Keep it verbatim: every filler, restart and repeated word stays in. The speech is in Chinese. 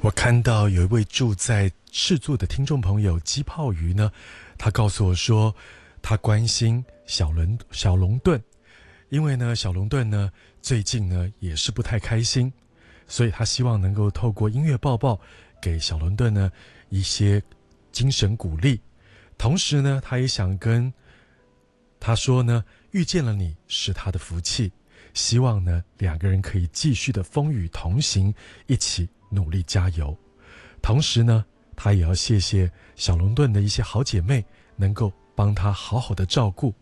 我看到有一位住在赤柱的听众朋友鸡泡鱼呢，他告诉我说，他关心小伦小龙盾，因为呢，小龙盾呢最近呢也是不太开心，所以他希望能够透过音乐抱抱给小龙盾呢一些精神鼓励，同时呢，他也想跟他说呢，遇见了你是他的福气，希望呢两个人可以继续的风雨同行，一起努力加油。同时呢，他也要谢谢小龙盾的一些好姐妹能够帮他好好的照顾，